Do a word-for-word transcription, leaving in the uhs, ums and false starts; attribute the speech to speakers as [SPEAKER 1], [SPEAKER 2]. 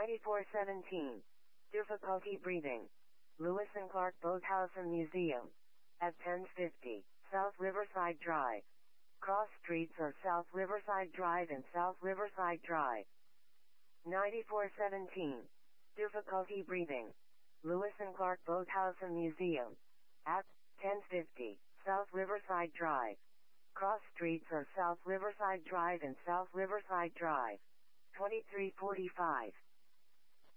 [SPEAKER 1] ninety-four seventeen. Difficulty breathing. Lewis and Clark Boathouse and Museum. At ten fifty, South Riverside Drive. Cross streets are South Riverside Drive and South Riverside Drive. ninety-four seventeen. Difficulty breathing. Lewis and Clark Boathouse and Museum. At ten fifty, South Riverside Drive. Cross streets are South Riverside Drive and South Riverside Drive. twenty-three forty-five.